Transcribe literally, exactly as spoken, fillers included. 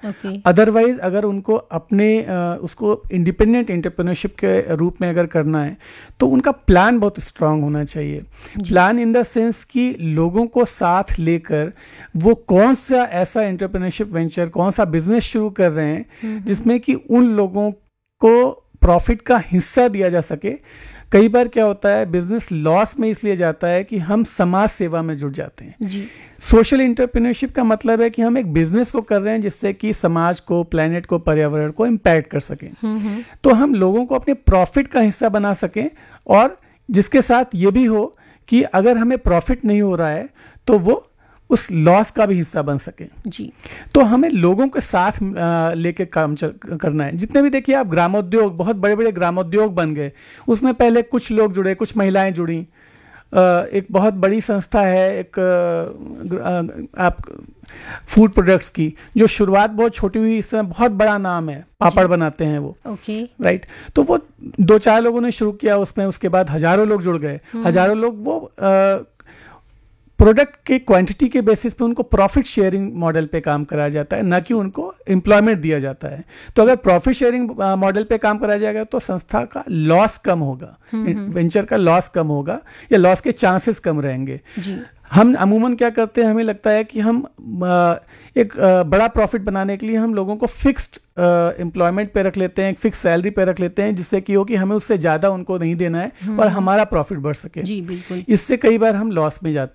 Otherwise okay. अगर उनको अपने आ, उसको इंडिपेंडेंट एंटरप्रेन्योरशिप के रूप में अगर करना है तो उनका प्लान बहुत स्ट्रांग होना चाहिए। प्लान इन द सेंस कि लोगों को साथ लेकर वो कौन सा ऐसा एंटरप्रेन्योरशिप वेंचर, कौन सा बिजनेस शुरू कर रहे हैं जिसमें कि उन लोगों को प्रॉफिट का हिस्सा दिया जा सके। कई बार क्या होता है, बिजनेस लॉस में इसलिए जाता है कि हम समाज सेवा में जुट जाते हैं जी। सोशल एंटरप्रेन्योरशिप का मतलब है कि हम एक बिजनेस को कर रहे हैं जिससे कि समाज को, प्लेनेट को, पर्यावरण को इम्पैक्ट कर सकें, तो हम लोगों को अपने प्रॉफिट का हिस्सा बना सकें और जिसके साथ ये भी हो कि अगर हमें प्रॉफिट नहीं हो रहा है तो वो उस लॉस का भी हिस्सा बन सके जी। तो हमें लोगों के साथ लेके काम करना है। जितने भी देखिए आप ग्रामोद्योग, बहुत बड़े बड़े ग्रामोद्योग बन गए, उसमें पहले कुछ लोग जुड़े, कुछ महिलाएं जुड़ी। एक बहुत बड़ी संस्था है एक आप फूड प्रोडक्ट्स की, जो शुरुआत बहुत छोटी हुई, इस समय बहुत बड़ा नाम है, पापड़ बनाते हैं वो ओके okay. राइट। तो वो दो चार लोगों ने शुरू किया उसमें, उसके बाद हजारों लोग जुड़ गए। हजारों लोग वो आ, प्रोडक्ट के क्वांटिटी के बेसिस पे उनको प्रॉफिट शेयरिंग मॉडल पे काम कराया जाता है, ना कि उनको एम्प्लॉयमेंट दिया जाता है। तो अगर प्रॉफिट शेयरिंग मॉडल पे काम कराया जाएगा तो संस्था का लॉस कम होगा, वेंचर का लॉस कम होगा या लॉस के चांसेस कम रहेंगे जी। हम अमूमन क्या करते हैं, हमें लगता है कि हम एक बड़ा प्रॉफिट बनाने के लिए हम लोगों को फिक्स्ड एम्प्लॉयमेंट पे रख लेते हैं, एक फिक्स सैलरी पे रख लेते हैं, जिससे कि हो कि हमें उससे ज़्यादा उनको नहीं देना है और हमारा प्रॉफिट बढ़ सके जी। बिल्कुल, इससे कई बार हम लॉस में जाते हैं।